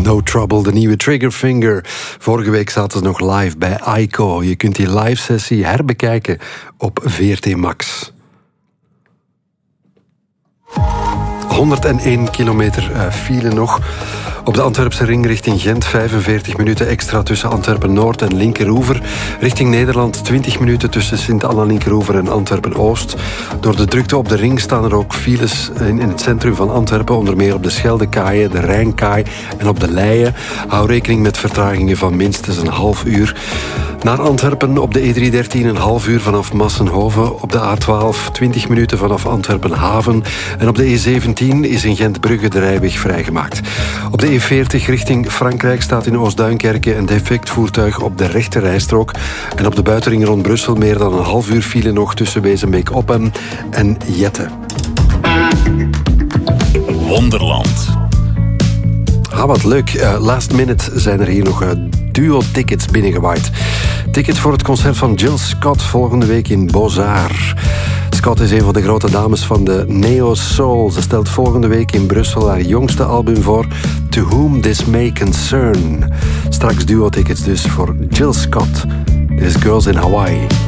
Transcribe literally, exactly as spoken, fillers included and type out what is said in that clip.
No Trouble, de nieuwe Triggerfinger. Vorige week zaten ze nog live bij Aiko. Je kunt die live sessie herbekijken op V R T Max. honderdéén kilometer uh, file nog. Op de Antwerpse ring richting Gent vijfenveertig minuten extra tussen Antwerpen-Noord en Linkeroever. Richting Nederland twintig minuten tussen Sint-Anna-Linkeroever en Antwerpen-Oost. Door de drukte op de ring staan er ook files in, in het centrum van Antwerpen. Onder meer op de Scheldekaaien, de Rijnkaai en op de Leie. Hou rekening met vertragingen van minstens een half uur. Naar Antwerpen op de E driehonderddertien een half uur vanaf Massenhoven. Op de A twaalf twintig minuten vanaf Antwerpen-Haven. En op de E zeventien is in Gent-Brugge de rijweg vrijgemaakt. Op de E veertig richting Frankrijk staat in Oost-Duinkerke een defect voertuig op de rechte rijstrook. En op de buitenring rond Brussel meer dan een half uur file nog tussen Wezenbeek-Oppem en Jette. Wonderland. Ah, wat leuk. Uh, last minute zijn er hier nog uh, duo-tickets binnengewaaid. Ticket voor het concert van Jill Scott volgende week in Beaux-Arts. Scott is een van de grote dames van de Neo Soul. Ze stelt volgende week in Brussel haar jongste album voor, To Whom This May Concern. Straks duo-tickets dus voor Jill Scott. This Girls in Hawaii.